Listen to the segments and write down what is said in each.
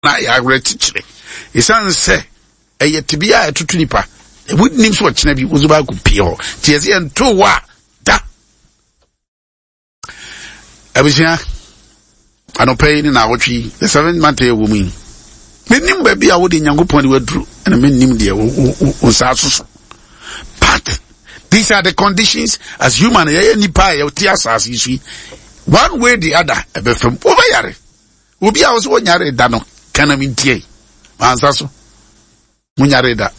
na ya retichire isan se eyetibia etutu nipa e would nim so china bi uzuba ku pio tiese ento wa da abisia anopai ni na wotwi the 7 month e woman menim ba bia wo de nyankopon de waduru na menim de wo sa so but these are the conditions as human nipa ya ti asase yi one way the other ebefem obayare obi a wo so nyare da no kana mintie mansa so munyare da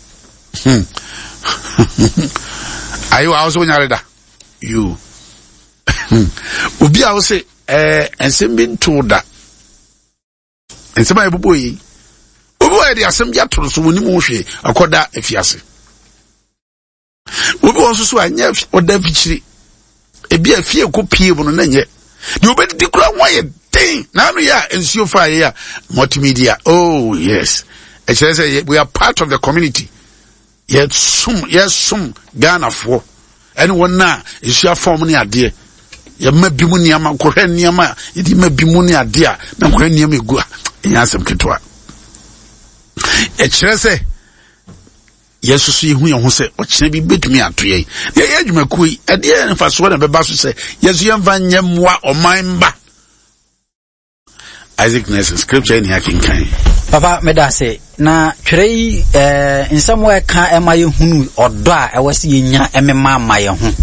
ayo a wo so nyare da you obi a wo se ensem bi nto da ensem a ebubo yi obi wa de asem ya toro so woni mu hwe akoda afiase obi wo so anya oda fichiri ebi afie ko pie bu no na nye de obedi kura won thing now yeah ensure fire yeah multimedia oh yes it says we are part of the community yes some Ghana for anyone now is your form ni ade ya mabimu ni ama kohwe ni ama yedi mabimu ni ade a na kohwe ni ama egu yansem ketwa it says yesu so yehu yehu se okina bi betumi atoye ye adwumaku ade ya nfa so na beba so se yesu yemfa nyemwa omanba Isaac Nelson scripture in here kan Papa medase na twrei in some way kan ema ye hunu odo a ewase yenya emema ma ye ho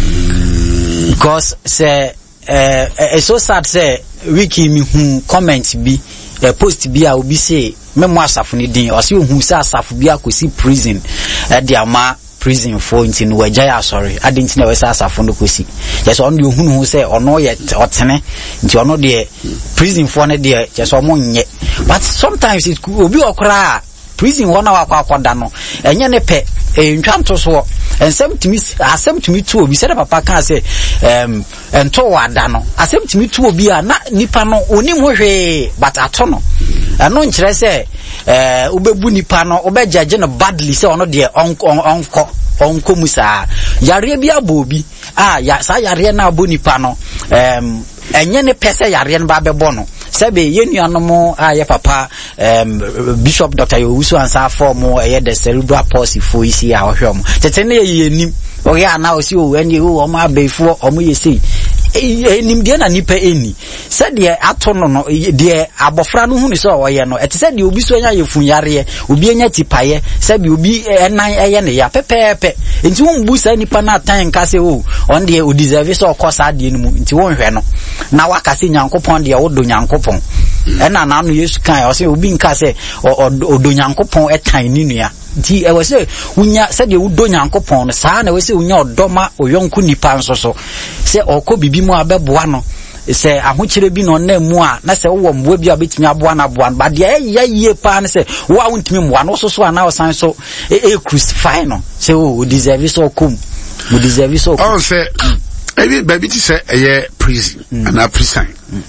because say it's so sad say wiki mi hu comment bi post bi a obi say memo asafo ni din o se hu say asafo bi akosi prison de ama prison for inti no wajaya sorry adinti na wesa asafo no kosi yes on de hunu hu say ono ye otene nti ono de prison for ne de yes o mo nye but sometimes it could obi okra prison wona wakwakoda no enye ne pe ntwanto so asem timi tu obi say papa kan say ento wada no asem timi tu obi a na nipa no oni ho hwe but ato no eno nkire say ubebu nipa no obejaje no badly say ono de onko musa yare bi abobi ya sa yare na abo nipa no enye ne pese yare no ba bebo no sebe yenuanom ye papa Bishop Dr. Yowusu ansa form the cerebral palsy for isi a ohwem tete ne yenim oye ana osi o eni o ma befo omo yesi enim de na nipa eni se de ato no de abofra no hunu se oye no ete se de obi so anya yefunyare obi anya tipaye se bi obi enan eye ne ya pepepe enti won bu sa nipa na atan ka se o on de o deserve so okosa de enu enti won hwe no na wakase nyankopon de odo nyankopon ena na no Yesu kan o se obi nka se odo nyankopon etan ni nua nti we se unya se de odo nyankopon sa na we se unya odoma oyonku nipa nso so se okobibi mu abeboa no se ahokyere bi no na mu a na se wo mboa bi abetimi aboa na aboa ba de ye pa na se wo a wontimi mboa no so ana osan so crucify no se o deserve so kom we deserve so kom say baby ti say prison and a prison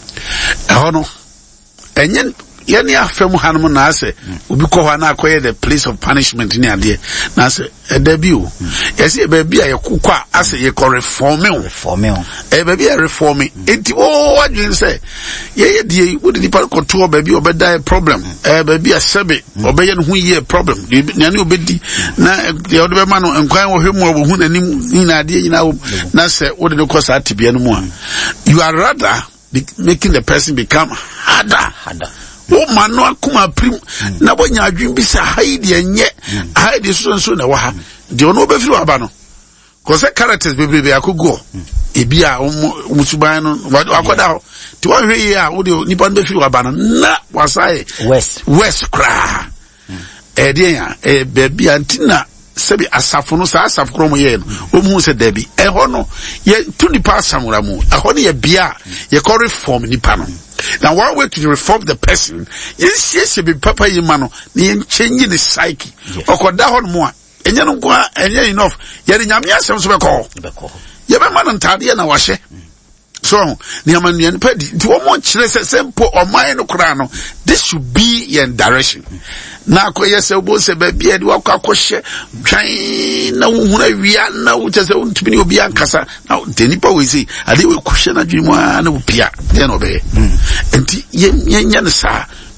no enyen yeni afemu hanum na ase obi ko hwa na akoye the place of punishment ni ade na ase edabi o yesi baby a yekukwa ase ye ko reform o baby a reform enti o wadwen say ye die wodi ni pa ko to baby obeda problem baby a sebe obeye no hu ye problem nyane obedi na de odbe ma no nkwan wo hwemu obo hu nanim ni na ade nyina na se wodi ne ko sa tibia no mu a you are rather making the person become harder o manu akuma prim na bonya adwin bi sa haide enye haide so na wa ha de ono be firi aba no ko se characters bebrebe akogo ebi a musuban no akoda ho ti won hwe yi a wo de nipa no be firi aba no na wasae west kra de ya bebi antina sebi asafo no sa asafo kro mo ye no o mu se dabi ho no ye tu nipa samura mu ho no ye bia ye ko reform nipa no. Now one way to reform the person yes be papa yimano ni change the psyche okoda ho mo a enye no kwa enye enough ye de nyame asem so be ko ye be man ntade na wahye so ni amanu en padi ti wo mo kire se sempo oman no kra no this should be your direction na akoye se obo se ba bia de wakakoshe twan na wuhuna wia na wuche se untumi ni obi ankasa na de nipa we say ade we kuhye na dwemu a na opia de no be enti yenya ne sa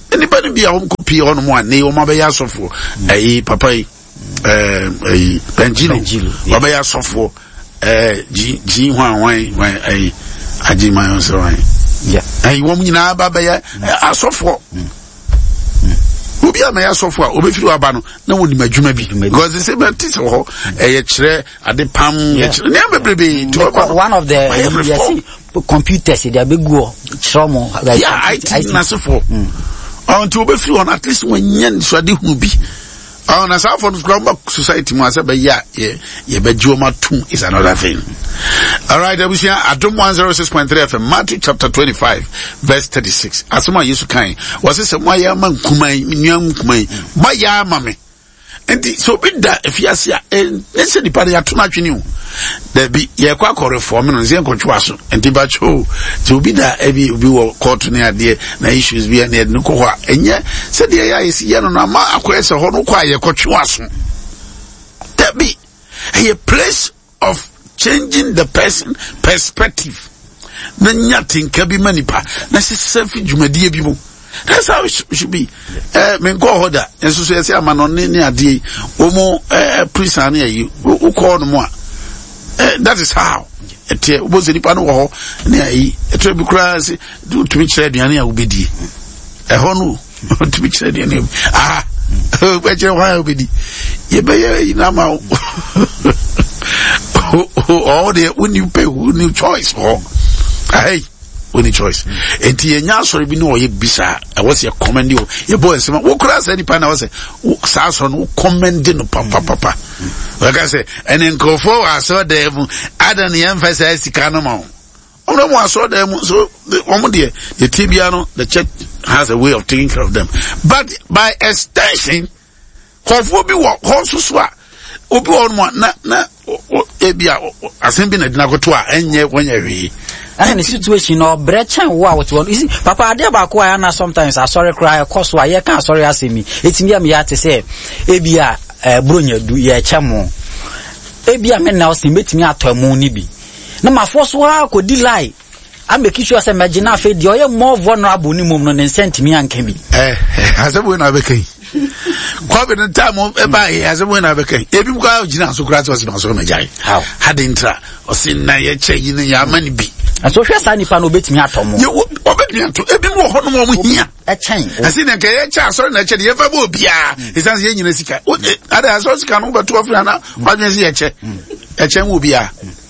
anybody be a home copy on one ne o ma be ya sofo papa Benjilo obe ya sofo ji wan Ajima on so wan wo nyina ba be ya asofo obi ama ya sofo a obefiri aba no na woni madwuma bi because they say but it ho kire ade pam kire ne bebrebe to one of the computers they be go chomo IT na sofo until obefiri on at least when nyen so ade hu bi na sa for the society mu asa be ya ye be joma tum is another thing. All right, Abusia Adom 106.3 FM, Matthew chapter 25 verse 36. Asoma Yesu kan was say moya man kuman nyam kuman moya mame. Enti so be da efiasia ense di pare atuna twene o. Da bi ye kwa reform no nze nkotwa so. Enti ba cho ti obi da ebi obi wo court ne ade na issues bi na no ko ha enye se de ya yesi ye no na ma akwese ho no kwa ye kotwa so. Da bi a place of changing the person perspective. Na nyatin ka bi manipa na sesafi dwumadie bi mu. That's how it should be. Men go hoda enso so yesi amano ne ade omo priest an ayi u call no mo that is how etie obozi nipa no ho ne ayi etre bi kura se to me kire aduane a obedi ho no to me kire aduane we kire wa obedi ye be ye na ma all the when you pay new choice hey only choice enti enya sorry bi no ye bisa I was your commend you your boy say wo kura say nipa na was say sa so no commend no papa like I say and then go for I saw them adan the emphasize sika no ma no more saw them so the tibia no the church has a way of taking care of them but by extension kofo bi wo so a obi on na ebia asembi na dinagoto a enye wonye and the situation or brechan what one is papa ade ba ko ya na sometimes I sorry cry cause why you can sorry asemi etimi am ya te say ebia bronya du ye chemo ebia me na osi metimi atomu ni bi na mafoso ha ko di lie I make sure say imagine afa di oye more vulnerable ni mum no ne sentimi anka bi asebo na bekai kwa be no time eba asebo na bekai ebi mu kwa gina so kura to osi no so majai how had intra osi na ye cheyi ni ya mani bi so hwe sa nipa no betimi atomo ye obetimi ato ebi mu ho no mo hia chen asi na ke ye cha so na che ye fa bo bia isan ye nyina sika ada so sika no beto afra na wadwen se ye che mu bia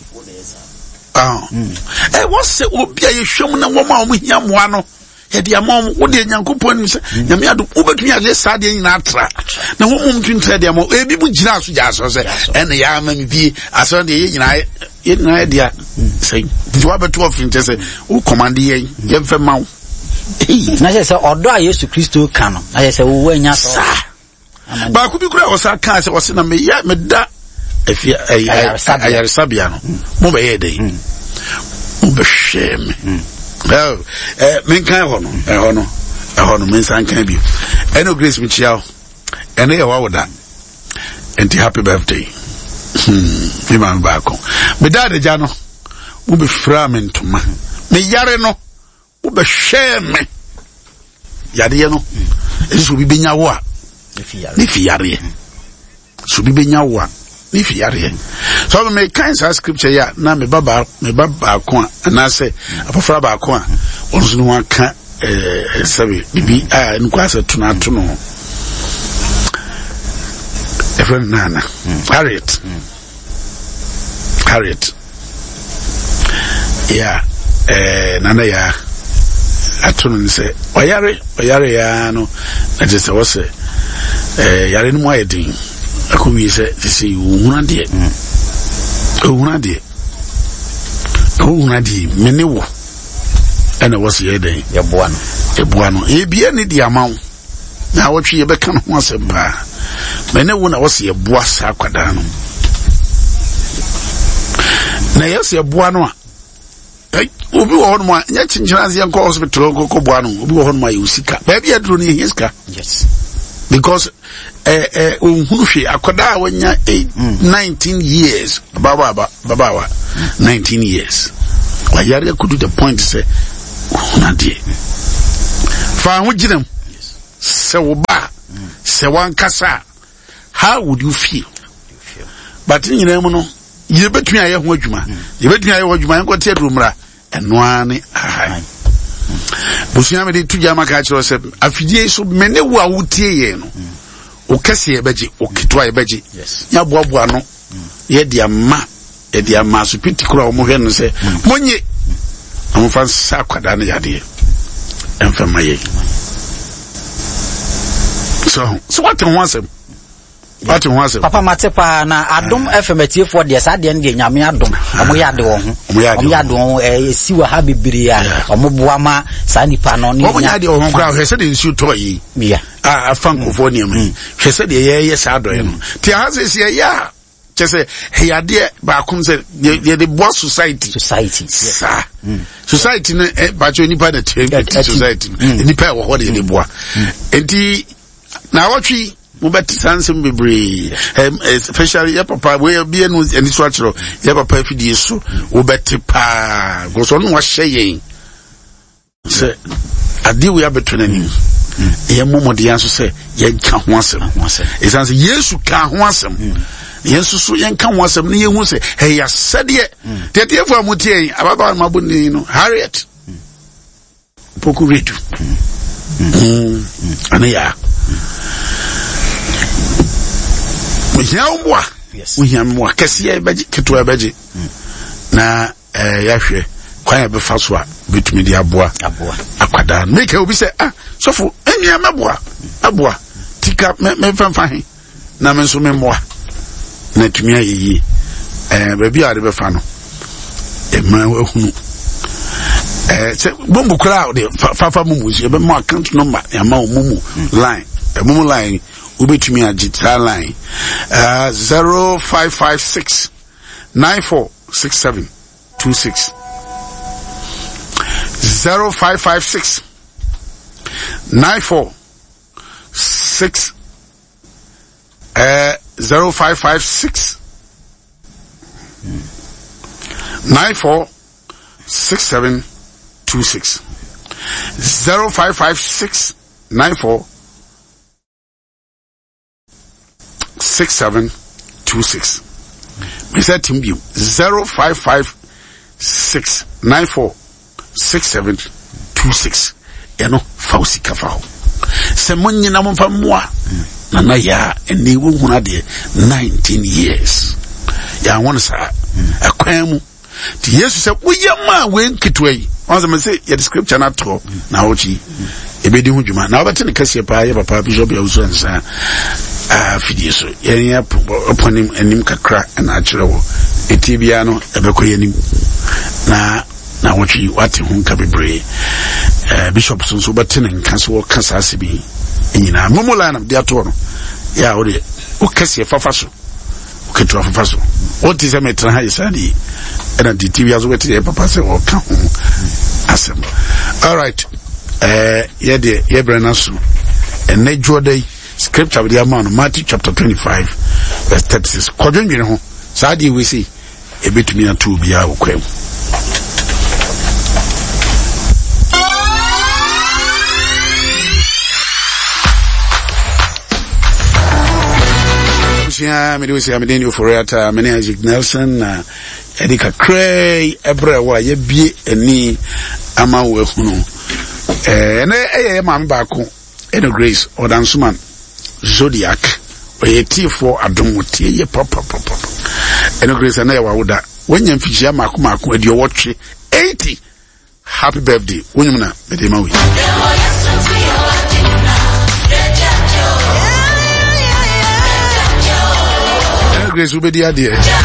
what's se obi aye hwem na wo ma wo hia moa no ye dia mom wo de nyankopon ni se nyame ado obetumi ade sa de nyina atra na wo mum twintra de mo ebi bu gina so ja so se ene ya ma mi bi aso de ye nyina dia say do abeto ofin te se wo command ye mfe ma wo na se odo a Yesu Kristo ka no na se wo anya so ba ku bi kura o sa kan se o se na me ya me da efia ayaresabia no mo be ye dey mo be shame men kan ho no men san kan bi eno grace mi chiao eno ye wa woda enti happy birthday mi man ba ko me da de ja no mo be fra me ntoma me yare no mo be shame yare no eso bi benya wo a ni fi yare so bi benya wo a ni fi yare so me kan sa scripture ya na me baba ko na say afofra ba ko a onso no aka sabi bibi nkwasa tuna tuno efren nana Harriet yeah nana ya atuno ni say oyare ya no na je say wo say yare no mo ayedin akowi se say unade menewo ena was ye den yeboa no ebia ne di amaw na wotwe ye beka no ho asempa menewo na was yeboa sa kwada no na yes yeboa no a obi wo ho no ma nya chinchina ze nko hospital ko boa no obi wo ho no ma yusika ba bia duro ne hiska yes because unhunhwe akoda wanya 19 years baba 19 years wayare could do the point say unadie fa ho girem se wo ba se wan kasa how would you feel? But nyina mu no ye betumi aye ho adwuma ye betumi aye ho adwuma enko te adumra eno ani ahai busia me de tuja maka kire se afidie so mene wo a wotie ye no o kase ye beji o kitwa ye beji ya boaboa no ye dia ma so pitikura o mo hwe no se monye amfa sa kwada na yade emfa maye so what you want them? What you want them? Papa Matepa na Adom FMT for the Sadian de Nyame Adom. Omo yade wo ho. Omo yade wo siwa ha bibiri a omo boama sa nipa no ni. Omo yade wo ho kra hwese de nsu to yi. Yeah. Afankofo ni am. Hwese de ye sa do no. Ti ha se ye ya. Chese yade ba kum se ye de boa society. Sa. Society no ba jo nipa na society. Nipa wo ho de boa. Enti na watwi mobet sansem bebre especially ya papa we be no ani so akero ya papa fidie so wobet pa go so no wa hye se ade we abetonani ye momode anso se ye nka ho asem esanse Yesu ka ho asem Yesu so ye nka ho asem ne ye hu se he ya sede tete fo amutie ababa mabuni no Harriet poku redu ana ya Uhiamwa kesi ya beji kitu ya beji na yahwe kwa ya befaso a betumi di aboa akwada make obi say sofu eni ameboa aboa tika me fanfahin na me so me moa na tumi ayi baby a de befa no ma ehunu se bombu kra de fafa mumu je be mo account number ya ma mumu line mumu line ubetumi agita line 0556 946726 0556 9466 0556 946726 0556 946726 me say timbi 0556 946726 eno fausi kafaho se monyina momfa moa na ya eni wo huna de 19 years ya won sa akwam ti Yesu se woyama we nkitwai onse me say ya scripture na to na ochi ebedi hu dwuma na obete ne kase pa ya papa bishop ya uso nsa fidie so ya oponim anim kakra na akyerɛwo etibia no ebekoyanim na wochi wate hu nka bebre bishop so bete ne nka so kasa asibi enyina momola na de ato no ya ode o kase fafa so o ketu fafa so o ti se metra ha isadi na di tibia so wete papa se o ka hu asem. All right. Ye brana so ene jodai scripture with the amount Matthew chapter 25 verse 36 kodwenwene ho saadi we see e betumi na to bia okwam me do see amedeni for ata many Isaac Nelson Edika Cray ebrewa ye bie eni ama we hunu ene mama baako eno Grace Odansuman Zodiac oyeti4 adomotie ye papa eno Grace na ya wawoda wanya mfijia mako edi owotwe 80 happy birthday wonyumna bedema wi Grace ubedi ade